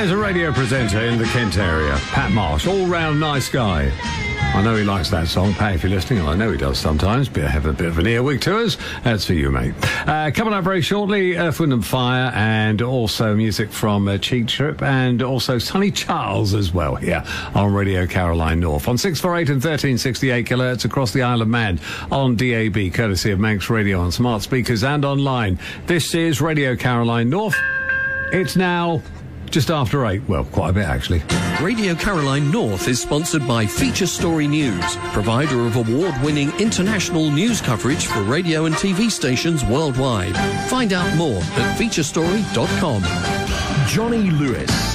There's a radio presenter in the Kent area, Pat Marsh, all-round nice guy. I know he likes that song, Pat, if you're listening, and I know he does sometimes, but have a bit of an earwig to us. That's for you, mate. Coming up very shortly, Earth, Wind and Fire, and also music from Cheap Trip, and also Sonny Charles as well here on Radio Caroline North. On 648 and 1368 kilohertz across the Isle of Man on DAB, courtesy of Manx Radio on smart speakers and online. This is Radio Caroline North. It's now just after 8. Well, quite a bit, actually. Radio Caroline North is sponsored by Feature Story News, provider of award-winning international news coverage for radio and TV stations worldwide. Find out more at featurestory.com. Johnny Lewis.